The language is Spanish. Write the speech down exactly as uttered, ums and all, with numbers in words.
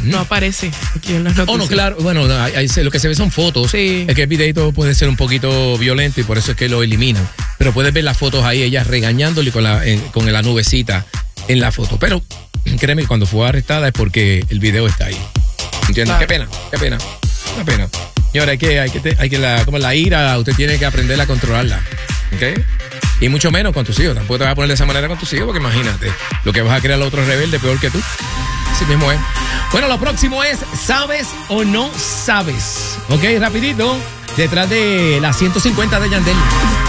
no aparece aquí en las noticias. Oh, no, claro. Bueno, ahí, ahí se, lo que se ve son fotos. Sí. Es que el videito puede ser un poquito violento y por eso es que lo eliminan. Pero puedes ver las fotos ahí, ella regañándole con la, en, con la nubecita en la foto. Pero créeme, cuando fue arrestada es porque el video está ahí. ¿Entiendes? Claro. Qué pena, qué pena. Qué pena. Señora, hay que, hay que, te, hay que la, como la ira, usted tiene que aprender a controlarla. ¿Ok? Y mucho menos con tus hijos. Tampoco te vas a poner de esa manera con tus hijos, porque imagínate, lo que vas a crear a otro rebelde peor que tú. Así mismo es. Bueno, lo próximo es ¿sabes o no sabes? Ok, rapidito, detrás de la ciento cincuenta de Yandel.